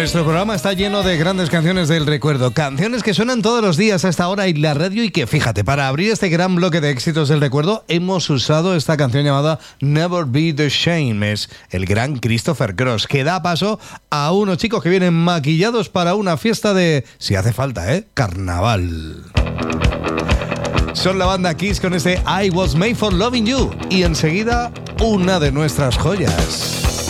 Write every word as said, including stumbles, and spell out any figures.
Nuestro programa está lleno de grandes canciones del recuerdo, canciones que suenan todos los días a esta hora en la radio y que, fíjate, para abrir este gran bloque de éxitos del recuerdo hemos usado esta canción llamada Never Be the Same. Es el gran Christopher Cross, que da paso a unos chicos que vienen maquillados para una fiesta de, si hace falta, ¿eh? Carnaval. Son la banda Kiss con este I Was Made for Loving You y enseguida una de nuestras joyas.